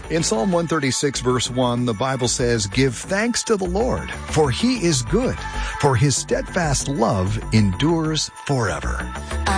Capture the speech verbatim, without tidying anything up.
In Psalm one thirty-six, verse one, the Bible says, "Give thanks to the Lord, for he is good, for his steadfast love endures forever."